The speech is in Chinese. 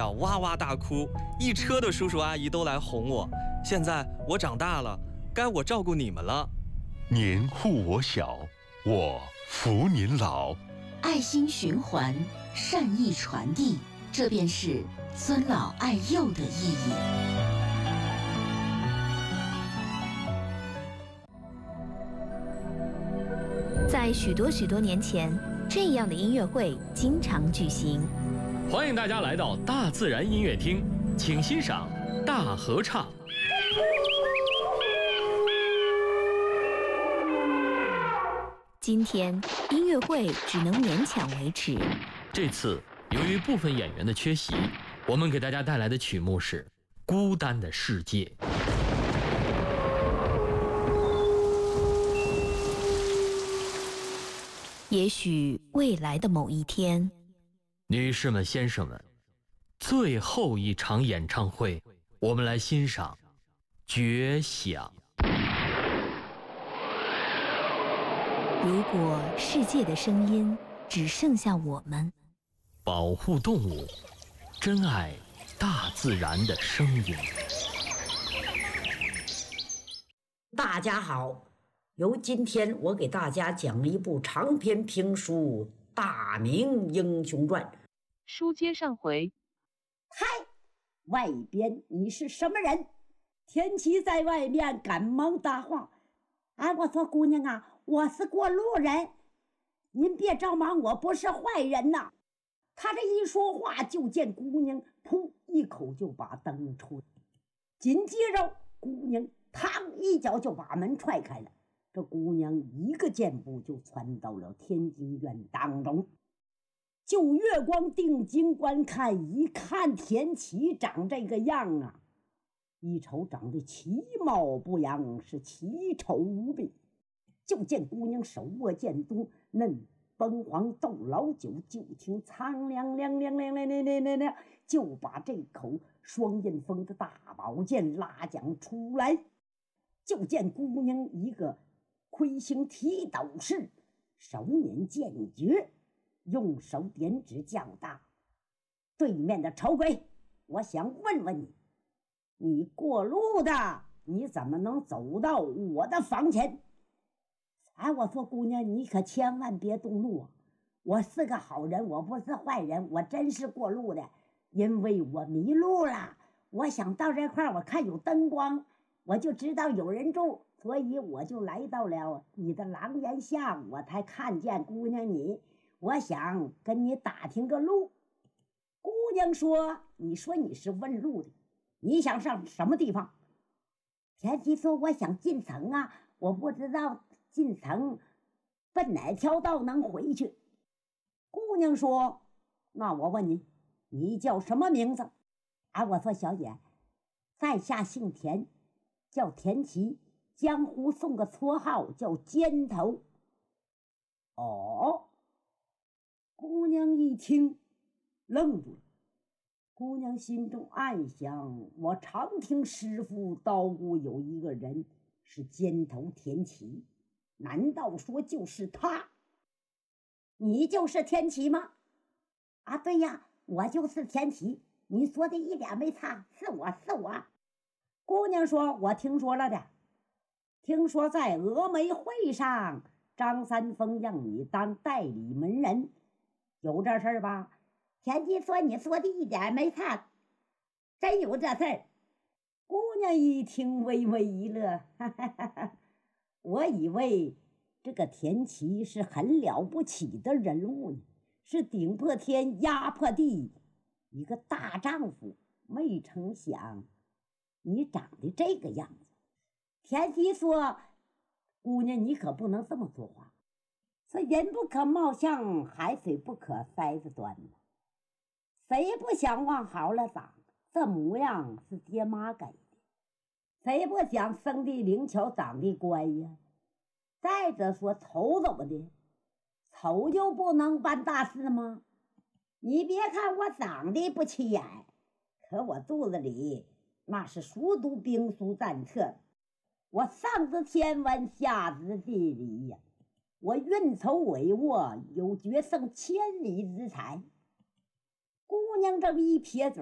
呀哇哇大哭，一车的叔叔阿姨都来哄我。现在我长大了，该我照顾你们了。 您护我小，我扶您老。 爱心循环，善意传递，这便是尊老爱幼的意义。 在许多年前，这样的音乐会经常举行。 欢迎大家来到大自然音乐厅，请欣赏大合唱。 今天音乐会只能勉强维持。 这次由于部分演员的缺席，我们给大家带来的曲目是《孤单的世界》。 也许未来的某一天， 女士们、先生们，最后一场演唱会，我们来欣赏《绝响》。 如果世界的声音只剩下我们， 保护动物，珍爱大自然的声音。 大家好，由今天我给大家讲一部长篇评书《大明英雄传》。 书接上回， 嗨，外边你是什么人？田七在外面赶忙答话：“哎，我说姑娘啊，我是过路人，您别着忙，我不是坏人呐。”他这一说话，就见姑娘噗一口就把灯吹，紧接着姑娘嘡一脚就把门踹开了。这姑娘一个箭步就窜到了天津院当中，就月光定睛观看，一看田七长这个样啊，一瞅长得其貌不扬，是奇丑无比。就见姑娘手握剑弓，嫩崩黄斗老酒，就听苍凉凉凉凉凉凉凉凉，就把这口双刃锋的大宝剑拉将出来。就见姑娘一个魁星提斗士，手捻剑诀，用手点指叫道：“对面的丑鬼，我想问问你，你过路的，你怎么能走到我的房前？”哎，我说姑娘，你可千万别动怒啊！我是个好人，我不是坏人，我真是过路的，因为我迷路了。我想到这块，我看有灯光，我就知道有人住，所以我就来到了你的廊檐下，我才看见姑娘你。我想跟你打听个路。姑娘说：“你说你是问路的，你想上什么地方？”田七说：“我想进城啊，我不知道进城奔哪条道能回去。”姑娘说：“那我问你，你叫什么名字？”啊，我说小姐，在下姓田，叫田七，江湖送个绰号叫尖头。哦，姑娘一听愣住了。姑娘心中暗想：我常听师傅叨咕有一个人是尖头田七，难道说就是他？你就是田七吗？啊，对呀，我就是田七，你说的一点没差，是我。姑娘说：“我听说了的，听说在峨眉会上，张三丰让你当代理门人，有这事儿吧？”田七说：“你说的一点没差，真有这事儿。”姑娘一听微微一乐，哈哈哈哈，我以为这个田七是很了不起的人物呢，是顶破天压破地一个大丈夫，没成想你长得这个样子。田七说：“姑娘，你可不能这么说话，说人不可貌相，海水不可筛子端呢。谁不想往好了长？这模样是爹妈给的，谁不想生的灵巧，长得乖呀？再者说丑怎么的？丑就不能办大事吗？你别看我长得不起眼，可我肚子里那是熟读兵书战策，我上知天文，下知地理呀，我运筹帷幄，有决胜千里之才。”姑娘这么一撇嘴，